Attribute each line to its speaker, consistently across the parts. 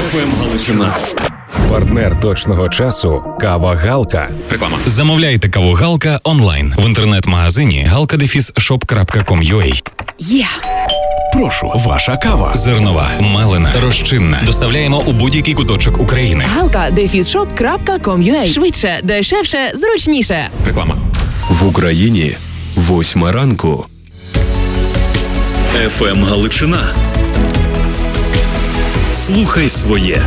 Speaker 1: ФМ Галичина.
Speaker 2: Партнер точного часу – кава «Галка».
Speaker 1: Реклама.
Speaker 3: Замовляйте каву «Галка» онлайн в інтернет-магазині galka-shop.com.ua.
Speaker 2: Є! Прошу, ваша кава.
Speaker 3: Зернова, мелена, розчинна. Доставляємо у будь-який куточок України.
Speaker 4: galka-shop.com.ua. Швидше, дешевше, зручніше.
Speaker 1: Реклама.
Speaker 2: В Україні 8 ранку.
Speaker 1: ФМ Галичина. Слухай своє.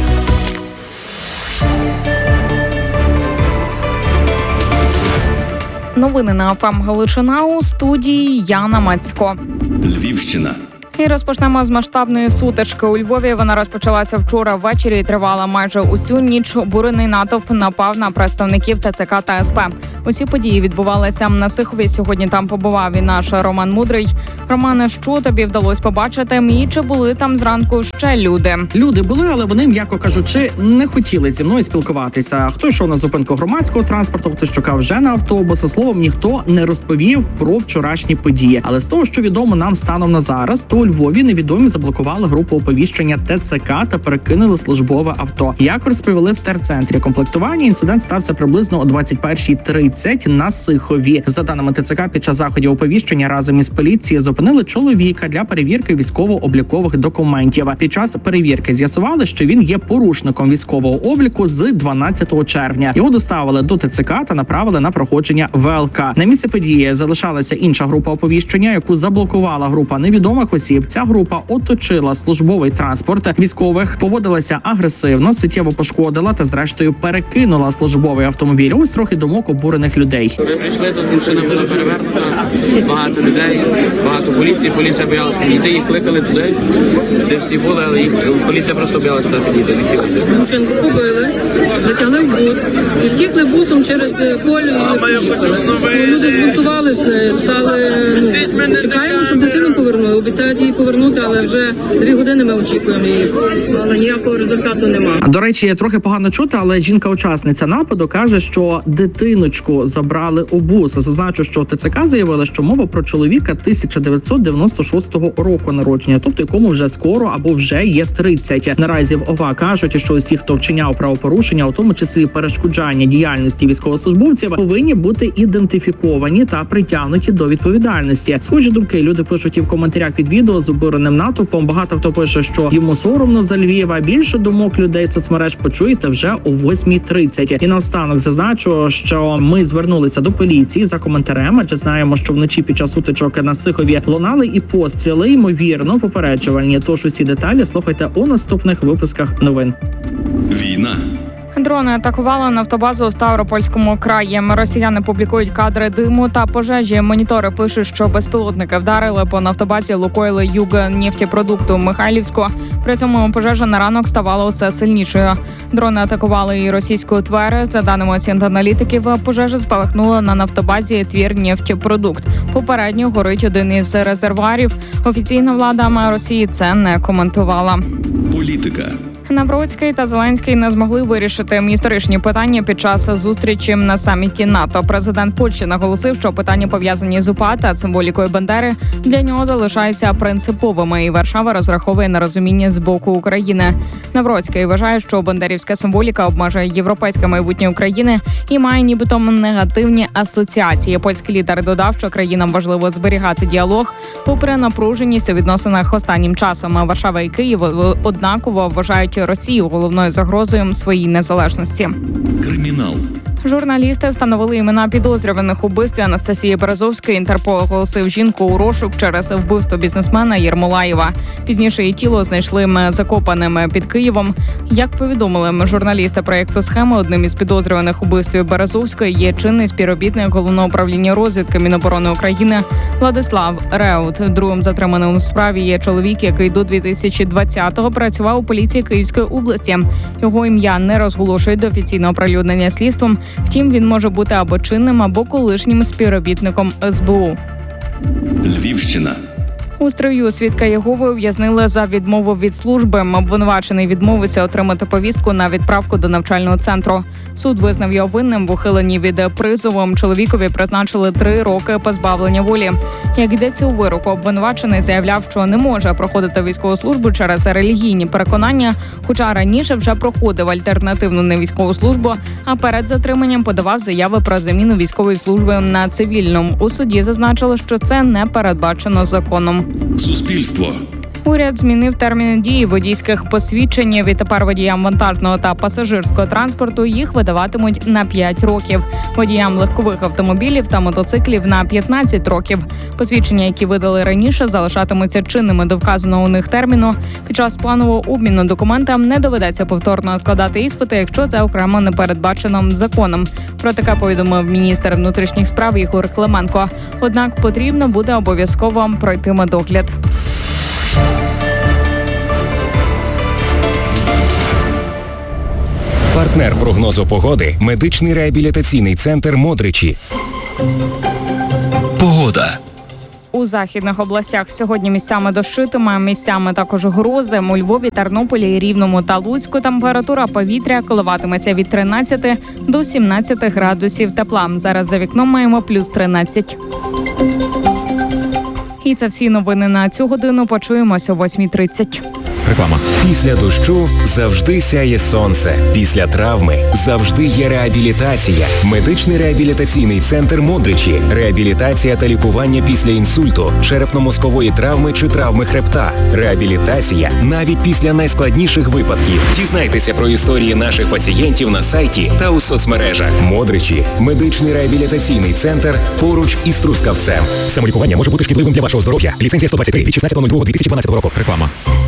Speaker 5: Новини на ФМ Галичина, у студії Яна Мацько.
Speaker 1: Львівщина.
Speaker 5: І розпочнемо з масштабної сутички у Львові. Вона розпочалася вчора ввечері і тривала майже усю ніч. Обурений натовп напав на представників ТЦК та СП. Усі події відбувалися на Сихові. Сьогодні там побував і наш Роман Мудрий. Романе, що тобі вдалося побачити? І чи були там зранку ще люди?
Speaker 6: Люди були, але вони, м'яко кажучи, не хотіли зі мною спілкуватися. Хто йшов на зупинку громадського транспорту, хто чекав вже на автобус. Словом, ніхто не розповів про вчорашні події. Але з того, що відомо нам станом на зараз, то у Львові невідомі заблокували групу оповіщення ТЦК та перекинули службове авто. Як розповіли в терцентрі комплектування, інцидент стався приблизно о 21:30 на Сихові. За даними ТЦК, під час заходів оповіщення разом із поліцією зупинили чоловіка для перевірки військово-облікових документів. Під час перевірки з'ясували, що він є порушником військового обліку з 12 червня. Його доставили до ТЦК та направили на проходження ВЛК. На місце події залишалася інша група оповіщення, яку заблокувала група невідомих осіб. Ця група оточила службовий транспорт військових, поводилася агресивно, суттєво пошкодила та зрештою перекинула службовий автомобіль. Ось трохи думок обурених людей.
Speaker 7: Ми прийшли, тут машина була перевернута, багато людей, багато поліції. Поліція боялась підійти, їх кликали туди, де всі були, але поліція просто боялась туди підійти.
Speaker 8: Машинку побили, затягли в бус і втікли бусом через колію і поїхали. Люди збунтувалися, стали, чекаємо, щоб дитину повернули. Обіцяють її повернути, але вже 2 години ми очікуємо її. Але ніякого результату немає.
Speaker 6: До речі, трохи погано чути, але жінка-учасниця нападу каже, що дитиночку забрали у бус. Зазначу, що ТЦК заявили, що мова про чоловіка 1996 року народження, тобто якому вже скоро або вже є 30. Наразі в ОВА кажуть, що усі, хто вчиняв правопорушення, у тому числі перешкоджання діяльності військовослужбовців, повинні бути ідентифіковані та притягнуті до відповідальності. Схожі думки люди пишуть і в коментарях під відео з обуреним натовпом. Багато хто пише, що йому соромно за Львів. Більше думок людей з соцмереж почуєте вже о 8:30. І наостанок зазначу, що ми звернулися до поліції за коментарем, адже знаємо, що вночі під час сутичок на Сихові лунали і постріли, ймовірно, попереджувальні. Тож усі деталі слухайте у наступних випусках новин.
Speaker 1: Війна.
Speaker 5: Дрони атакували нафтобазу у Ставропольському краї. Росіяни публікують кадри диму та пожежі. Монітори пишуть, що безпілотники вдарили по нафтобазі Лукойла Югнефтепродукту Михайлівську. При цьому пожежа на ранок ставала усе сильнішою. Дрони атакували і російську Тверь. За даними аналітиків, пожежа спалахнула на нафтобазі Твірнефтепродукт. Попередньо горить один із резервуарів. Офіційна влада Росії це не коментувала.
Speaker 1: Політика.
Speaker 5: Навроцький та Зеленський не змогли вирішити історичні питання під час зустрічі на саміті НАТО. Президент Польщі наголосив, що питання, пов'язані з УПА та символікою Бандери, для нього залишаються принциповими, і Варшава розраховує на розуміння з боку України. Навроцький вважає, що бандерівська символіка обмежує європейське майбутнє України і має нібито негативні асоціації. Польський лідер додав, що країнам важливо зберігати діалог, попри напруженість у відносинах останнім часом. Варшава і Київ однаково вважають Росію головною загрозою своїй незалежності.
Speaker 1: Кримінал.
Speaker 5: Журналісти встановили імена підозрюваних у вбивстві Анастасії Березовської. Інтерпол оголосив жінку у розшук через вбивство бізнесмена Єрмолаєва. Пізніше її тіло знайшли закопаним під Києвом. Як повідомили журналісти проєкту «Схема», одним із підозрюваних у вбивстві Березовської є чинний співробітник Головного управління розвідки Міноборони України Владислав Реут. Другим затриманим у справі є чоловік, який до 2020-го працював у поліції Київської області. Його ім'я не розголошують до офіційного оприлюднення слідством. Втім, він може бути або чинним, або колишнім співробітником СБУ.
Speaker 1: Львівщина.
Speaker 5: У Стрию свідка Єгови ув'язнили за відмову від служби. Обвинувачений відмовився отримати повістку на відправку до навчального центру. Суд визнав його винним в ухиленні від призову. Чоловікові призначили 3 роки позбавлення волі. Як йдеться у вироку, обвинувачений заявляв, що не може проходити військову службу через релігійні переконання, хоча раніше вже проходив альтернативну невійськову службу, а перед затриманням подавав заяви про заміну військової служби на цивільну. У суді зазначили, що це не передбачено законом.
Speaker 1: Суспільство.
Speaker 5: Уряд змінив терміни дії водійських посвідчень. Відтепер водіям вантажного та пасажирського транспорту їх видаватимуть на 5 років. Водіям легкових автомобілів та мотоциклів на 15 років. Посвідчення, які видали раніше, залишатимуться чинними до вказаного у них терміну. Під час планового обміну документам не доведеться повторно складати іспити, якщо це окремо не передбачено законом. Про таке повідомив міністр внутрішніх справ Ігор Клименко. Однак потрібно буде обов'язково пройти медогляд.
Speaker 2: Партнер прогнозу погоди – медичний реабілітаційний центр «Модричі».
Speaker 1: Погода.
Speaker 5: У західних областях сьогодні місцями дощитиме, місцями також грози. У Львові, Тернополі, Рівному та Луцьку температура повітря коливатиметься від 13 до 17 градусів тепла. Зараз за вікном маємо плюс 13. І це всі новини на цю годину. Почуємося о 8:30.
Speaker 3: Реклама.
Speaker 2: Після дощу завжди сяє сонце. Після травми завжди є реабілітація. Медичний реабілітаційний центр «Модричі». Реабілітація та лікування після інсульту, черепно-мозкової травми чи травми хребта. Реабілітація навіть після найскладніших випадків. Дізнайтеся про історії наших пацієнтів на сайті та у соцмережах. «Модричі» – медичний реабілітаційний центр поруч із Трускавцем.
Speaker 3: Самолікування може бути шкідливим для вашого здоров'я. Ліцензія 123 від 16.02.2012 року. Реклама.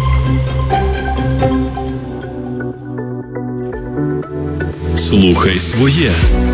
Speaker 1: Слухай своє.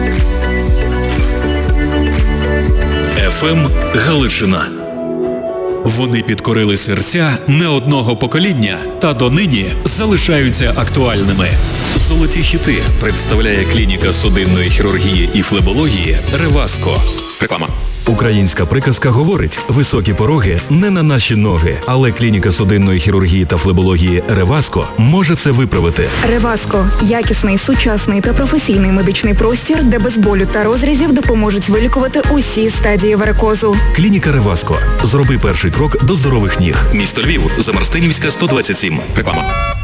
Speaker 1: ФМ Галичина. Вони підкорили серця не одного покоління та донині залишаються актуальними. Золоті хіти представляє клініка судинної хірургії і флебології «Реваско».
Speaker 3: Реклама.
Speaker 1: Українська приказка говорить: високі пороги не на наші ноги, але клініка судинної хірургії та флебології «Реваско» може це виправити.
Speaker 9: Реваско – якісний, сучасний та професійний медичний простір, де без болю та розрізів допоможуть вилікувати усі стадії варикозу.
Speaker 1: Клініка «Реваско». Зроби перший крок до здорових ніг. Місто Львів, Замарстинівська, 127.
Speaker 3: Реклама.